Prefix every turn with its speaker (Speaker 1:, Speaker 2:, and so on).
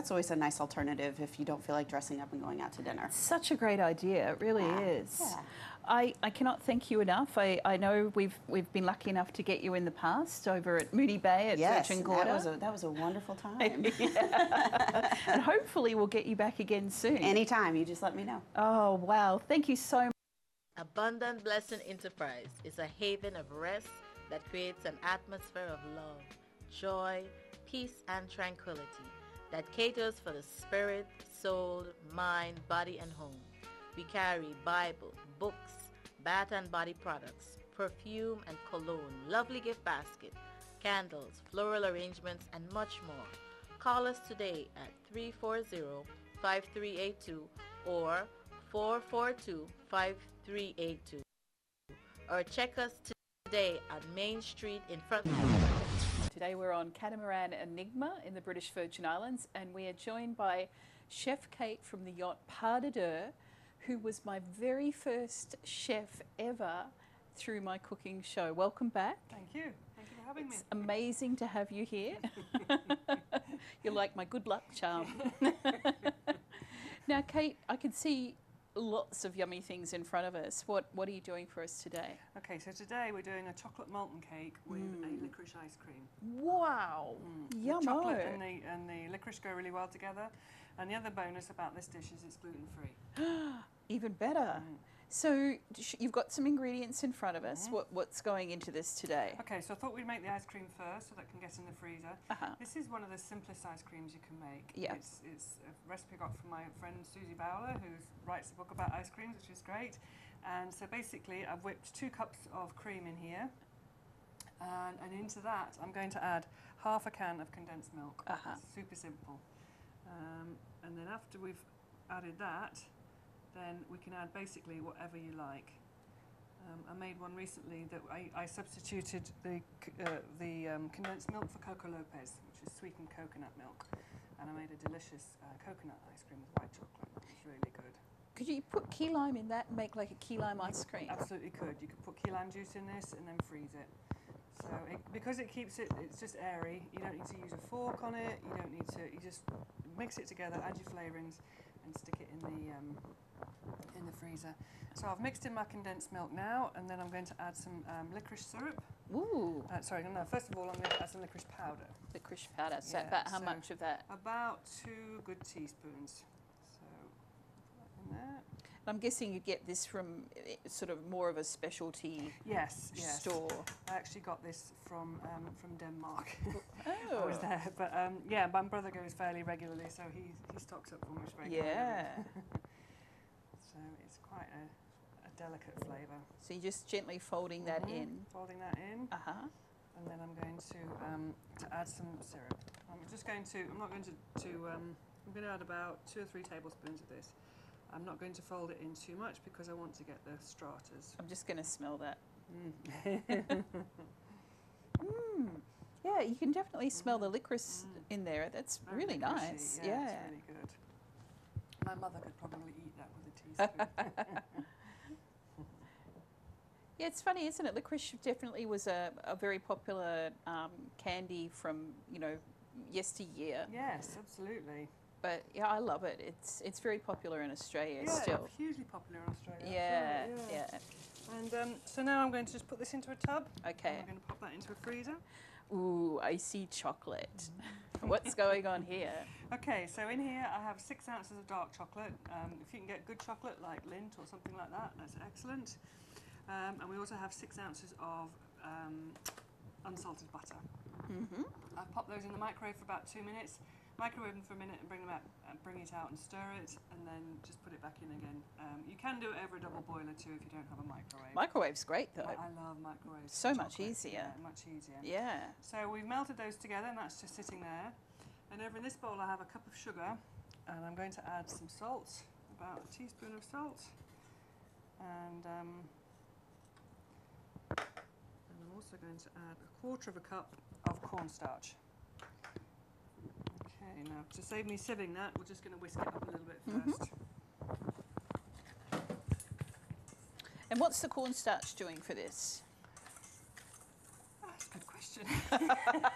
Speaker 1: That's always a nice alternative if you don't feel like dressing up and going out to dinner.
Speaker 2: Such a great idea, it really is.
Speaker 1: Yeah.
Speaker 2: I cannot thank you enough. I know we've been lucky enough to get you in the past over at Moody Bay at
Speaker 1: Yes,
Speaker 2: Church and Gorda.
Speaker 1: that was a wonderful time.
Speaker 2: And hopefully we'll get you back again soon.
Speaker 1: Anytime, you just let me know.
Speaker 2: Oh, wow. Thank you so much.
Speaker 3: Abundant Blessing Enterprise is a haven of rest that creates an atmosphere of love, joy, peace, and tranquility that caters for the spirit, soul, mind, body, and home. We carry Bible, books, bath and body products, perfume and cologne, lovely gift basket, candles, floral arrangements, and much more. Call us today at 340-5382 or 442-5382, or check us today at Main Street in front.
Speaker 2: Today we're on Catamaran Enigma in the British Virgin Islands, and we are joined by Chef Kate from the yacht Pas de Deux, who was my very first chef ever through my cooking show. Welcome back.
Speaker 4: Thank you. Thank you for having me.
Speaker 2: It's amazing to have you here. You're like my good luck charm. Now, Kate, I can see lots of yummy things in front of us. What are you doing for us today?
Speaker 4: Okay, so today we're doing a chocolate molten cake with a licorice ice cream.
Speaker 2: Wow, yummo.
Speaker 4: The chocolate and the licorice go really well together. And the other bonus about this dish is it's gluten-free.
Speaker 2: Even better. So you've got some ingredients in front of us. What's going into this today?
Speaker 4: Okay, so I thought we'd make the ice cream first so that can get in the freezer. This is one of the simplest ice creams you can make.
Speaker 2: Yeah.
Speaker 4: It's a recipe I got from my friend Susie Bowler, who writes a book about ice creams, which is great. And so basically I've whipped 2 cups of cream in here. And into that I'm going to add half a can of condensed milk. It's super simple. And then after we've added that, then we can add basically whatever you like. I made one recently that I substituted the condensed milk for Coco Lopez, which is sweetened coconut milk, and I made a delicious coconut ice cream with white chocolate. It's really good.
Speaker 2: Could you put key lime in that and make like a key lime ice cream?
Speaker 4: Absolutely could. You could put key lime juice in this and then freeze it. So because it keeps it, it's just airy. You don't need to use a fork on it. You don't need to. You just mix it together, add your flavourings, and stick it in the freezer. So I've mixed in my condensed milk now, and then I'm going to add some licorice syrup.
Speaker 2: Ooh.
Speaker 4: Sorry, no. First of all, I'm going to add some licorice powder.
Speaker 2: Licorice powder. So
Speaker 4: Yeah,
Speaker 2: about how
Speaker 4: so
Speaker 2: much of that?
Speaker 4: About 2 good teaspoons. So put that in there.
Speaker 2: I'm guessing you get this from sort of more of a specialty
Speaker 4: Yes.
Speaker 2: store.
Speaker 4: I actually got this from Denmark.
Speaker 2: Oh.
Speaker 4: I was there, but yeah, my brother goes fairly regularly, so he stocks up for me very
Speaker 2: Yeah.
Speaker 4: So it's quite a delicate flavour.
Speaker 2: So you're just gently folding that in.
Speaker 4: Folding that in. And then I'm going to add some syrup. I'm not going to I'm going to add about 2 or 3 tablespoons of this. I'm not going to fold it in too much because I want to get the stratas.
Speaker 2: I'm just going to smell that. Yeah, you can definitely smell the licorice in there. That's
Speaker 4: Very
Speaker 2: really
Speaker 4: licoricey,
Speaker 2: nice.
Speaker 4: Yeah, it's really good. My mother could probably eat that with a teaspoon.
Speaker 2: Yeah, it's funny, isn't it? Licorice definitely was a very popular candy from, yesteryear.
Speaker 4: Yes, absolutely.
Speaker 2: But yeah, I love it. It's very popular in Australia still.
Speaker 4: Yeah, hugely popular in Australia.
Speaker 2: Yeah,
Speaker 4: Absolutely,
Speaker 2: yeah.
Speaker 4: And so now I'm going to just put this into a tub.
Speaker 2: Okay.
Speaker 4: And I'm going to pop that into a freezer.
Speaker 2: Ooh, I see chocolate. What's going on here?
Speaker 4: Okay, so in here I have 6 ounces of dark chocolate. If you can get good chocolate like Lindt or something like that, that's excellent. And we also have 6 ounces of unsalted butter. I've popped those in the microwave for about 2 minutes. Microwave them for a minute and bring it out and stir it, and then just put it back in again. You can do it over a double boiler too if you don't have a microwave.
Speaker 2: Microwave's great though.
Speaker 4: I love microwaves.
Speaker 2: So
Speaker 4: for
Speaker 2: much
Speaker 4: chocolate.
Speaker 2: easier.
Speaker 4: Yeah, much easier.
Speaker 2: Yeah.
Speaker 4: So we've melted those together, and that's just sitting there. And over in this bowl I have a cup of sugar, and I'm going to add some salt, about a teaspoon of salt, and I'm also going to add a quarter of a cup of cornstarch. Okay, now to save me sieving that, we're just going to whisk it up a little bit first.
Speaker 2: And what's the cornstarch doing for this?
Speaker 4: That's a good question.